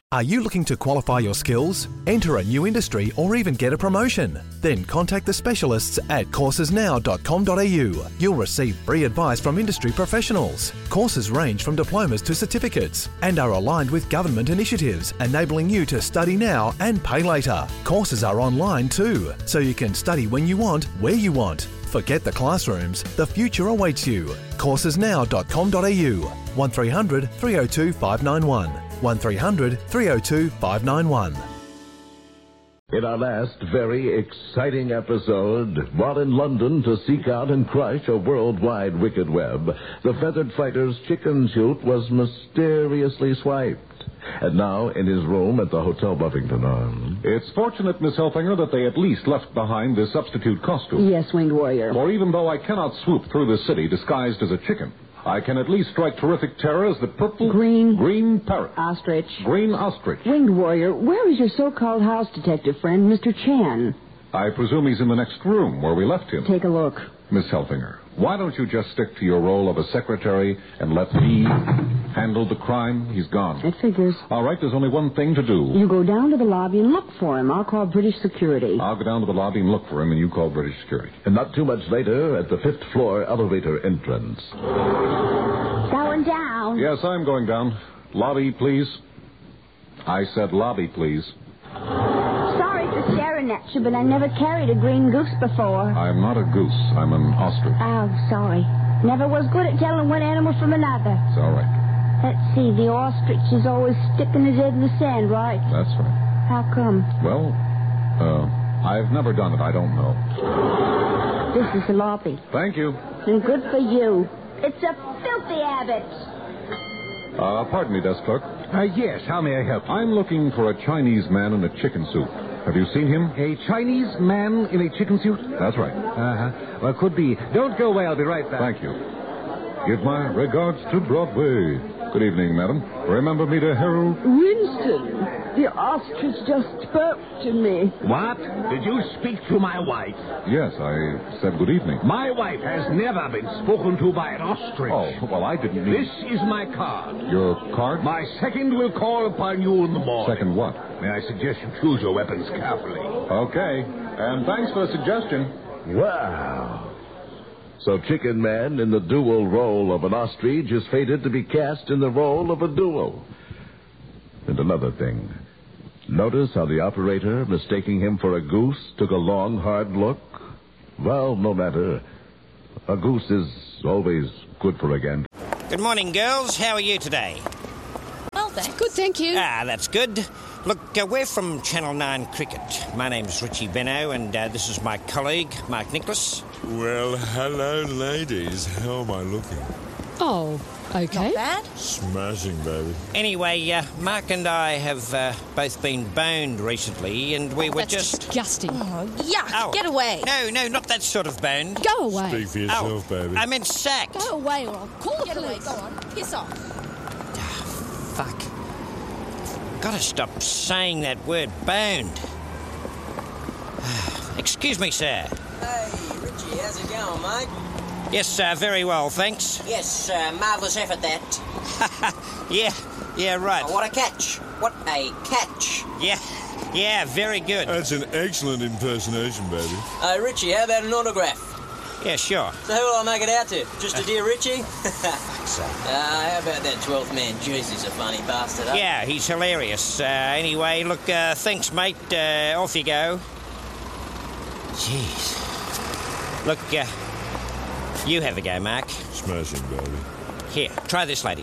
Are you looking to qualify your skills, enter a new industry, or even get a promotion? Then contact the specialists at coursesnow.com.au. You'll receive free advice from industry professionals. Courses range from diplomas to certificates and are aligned with government initiatives, enabling you to study now and pay later. Courses are online too, so you can study when you want, where you want. Forget the classrooms, the future awaits you. Coursesnow.com.au 1300 302 591 1300 302 591. In our last very exciting episode, while in London to seek out and crush a worldwide wicked web, the feathered fighter's chicken suit was mysteriously swiped. And now, in his room at the Hotel Buffington Arms. It's fortunate, Miss Helfinger, that they at least left behind this substitute costume. Yes, Winged Warrior. For even though I cannot swoop through the city disguised as a chicken, I can at least strike terrific terror as the purple... Green parrot. Ostrich. Green ostrich. Winged Warrior, where is your so-called house detective friend, Mr. Chan? I presume he's in the next room where we left him. Take a look. Miss Helfinger, why don't you just stick to your role of a secretary and let me handle the crime? He's gone. It figures. All right, there's only one thing to do. You go down to the lobby and look for him. I'll call British security. I'll go down to the lobby and look for him, and you call British security. And not too much later, at the 5th floor elevator entrance. Going down. Yes, I'm going down. Lobby, please. I said lobby, please. Sorry for staring at you, but I never carried a green goose before. I'm not a goose. I'm an ostrich. Oh, sorry. Never was good at telling one animal from another. It's all right. Let's see, the ostrich is always sticking his head in the sand, right? That's right. How come? Well, I've never done it. I don't know. This is the lobby. Thank you. And good for you. It's a filthy habit. Pardon me, desk clerk. Yes, how may I help you? I'm looking for a Chinese man in a chicken suit. Have you seen him? A Chinese man in a chicken suit? That's right. Uh-huh. Well, could be. Don't go away. I'll be right back. Thank you. Give my regards to Broadway. Good evening, madam. Remember me to Harold? Winston, the ostrich just spoke to me. What? Did you speak to my wife? Yes, I said good evening. My wife has never been spoken to by an ostrich. Oh, well, I didn't mean... This is my card. Your card? My second will call upon you in the morning. Second what? May I suggest you choose your weapons carefully? Okay. And thanks for the suggestion. Wow. So Chicken Man, in the dual role of an ostrich, is fated to be cast in the role of a duel. And another thing. Notice how the operator, mistaking him for a goose, took a long, hard look? Well, no matter. A goose is always good for a gander. Good morning, girls. How are you today? Well, thanks. Good, thank you. That's good. Look, we're from Channel 9 Cricket. My name's Richie Benno, and this is my colleague, Mark Nicholas. Well, hello, ladies. How am I looking? Oh, okay. Not bad. Smashing, baby. Anyway, Mark and I have both been boned recently, and we were That's just... disgusting. Oh, yuck. Oh. Get away. No, not that sort of boned. Go away. Speak for yourself, baby. I meant sacked. Go away or I'll call the Get away. police. Go on. Piss off. Fuck. Gotta stop saying that word, boned. Excuse me, sir. Hey, Richie, how's it going, mate? Yes, very well, thanks. Yes, marvellous effort, that. Yeah, right. Oh, what a catch. What a catch. Yeah, very good. That's an excellent impersonation, baby. Richie, how about an autograph? Yeah, sure. So who will I make it out to? Just a dear Richie? How about that 12th man? Jeez, he's a funny bastard, huh? Yeah, he's hilarious. Anyway, look, thanks, mate. Off you go. Jeez. Look, you have a go, Mark. Smashing, baby. Here, try this, lady.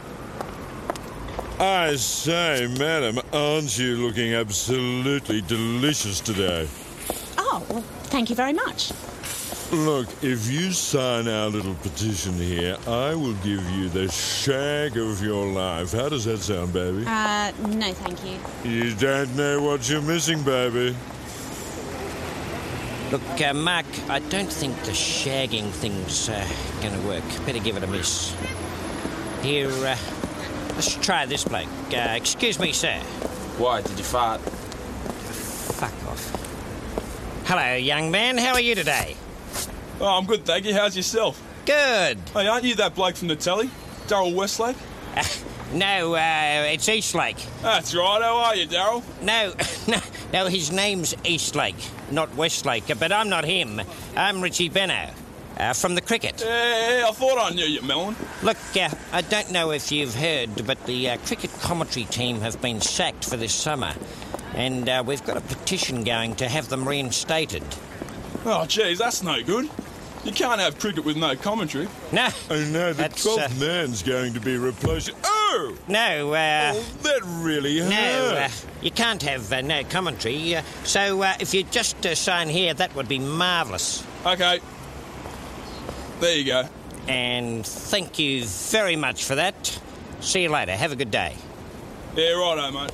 I say, madam, aren't you looking absolutely delicious today? Oh, well, thank you very much. Look, if you sign our little petition here, I will give you the shag of your life. How does that sound, baby? No, thank you. You don't know what you're missing, baby. Look, Mark, I don't think the shagging thing's going to work. Better give it a miss. Here, let's try this bloke. Excuse me, sir. Why, did you fart? Fuck off. Hello, young man. How are you today? Oh, I'm good, thank you. How's yourself? Good. Hey, aren't you that bloke from the telly? Darryl Westlake? No, it's Eastlake. That's right. How are you, Daryl? No, his name's Eastlake, not Westlake. But I'm not him. I'm Richie Benno, from the cricket. I thought I knew you, Melon. Look, I don't know if you've heard, but the cricket commentary team have been sacked for this summer. And we've got a petition going to have them reinstated. Oh, geez, that's no good. You can't have cricket with no commentary. No. Oh, no, the 12th man's going to be replaced. Oh! No, that really hurt. No, you can't have no commentary. So if you just sign here, that would be marvellous. OK. There you go. And thank you very much for that. See you later. Have a good day. Yeah, righto, mate.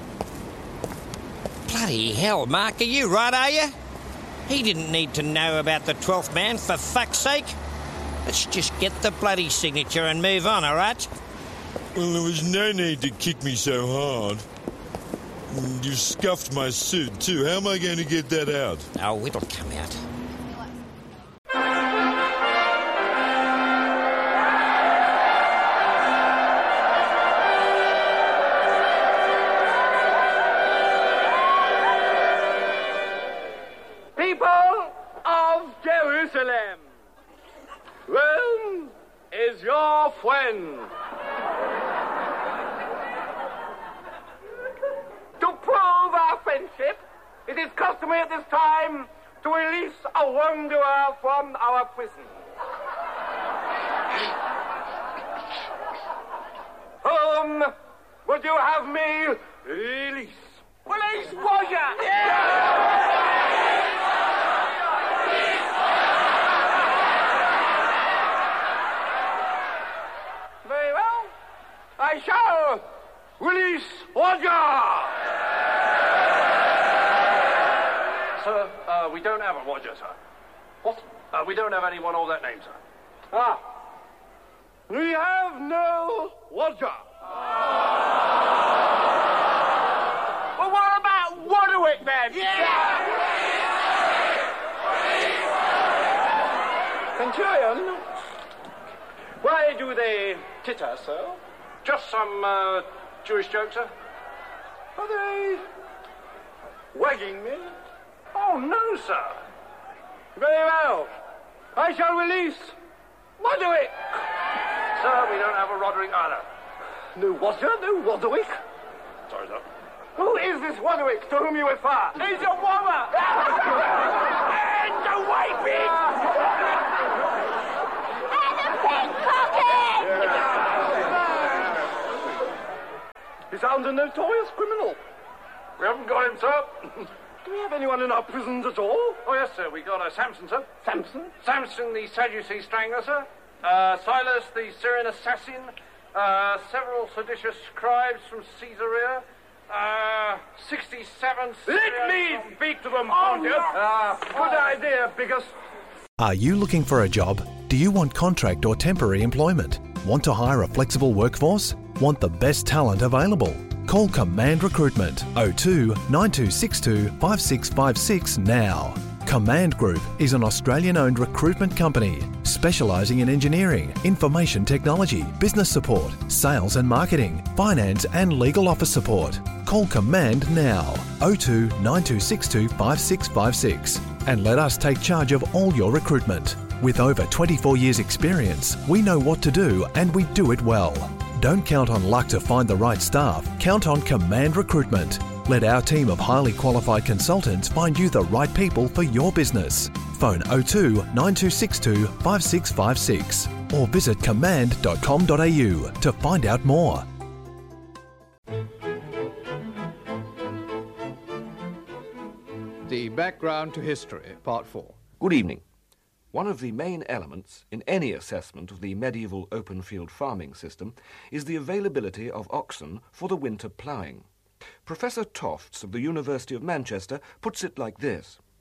Bloody hell, Mark, are you right, are you? He didn't need to know about the 12th man, for fuck's sake. Let's just get the bloody signature and move on, all right? Well, there was no need to kick me so hard. You scuffed my suit, too. How am I going to get that out? Oh, it'll come out. Jerusalem, Rome is your friend. To prove our friendship, it is customary at this time to release a wrongdoer from our prison. Whom would you have me release? Release Roger! Yeah! Very well. I shall release Roger! Sir, we don't have a Roger, sir. What? We don't have anyone of that name, sir. Ah. We have no Roger. Well, what about Roderick, then? Yeah! Centurion, why do they titter, sir? Just some Jewish joke, sir. Are they wagging me? Oh, no, sir. Very well. I shall release Roderick. Sir, we don't have a Roderick either. No Roger, no Roderick? Sorry, sir. Who is this Roderick to whom you refer? He's a woman! And a wiping! And a pickpocket! He sounds a notorious criminal. We haven't got him, sir. Do we have anyone in our prisons at all? Oh, yes, sir. We got Samson, sir. Samson? Samson, the Sadducee strangler, sir. Silas, the Syrian assassin. Several seditious scribes from Caesarea. 67... Let me speak to them, Pontius. Good idea, Biggest. Are you looking for a job? Do you want contract or temporary employment? Want to hire a flexible workforce? Want the best talent available? Call Command Recruitment 02 9262 5656 now. Command Group is an Australian-owned recruitment company specialising in engineering, information technology, business support, sales and marketing, finance and legal office support. Call Command now 02 9262 5656 and let us take charge of all your recruitment. With over 24 years experience, we know what to do and we do it well. Don't count on luck to find the right staff. Count on Command Recruitment. Let our team of highly qualified consultants find you the right people for your business. Phone 02 9262 5656 or visit command.com.au to find out more. The Background to History, Part 4. Good evening. One of the main elements in any assessment of the medieval open-field farming system is the availability of oxen for the winter ploughing. Professor Tofts of the University of Manchester puts it like this.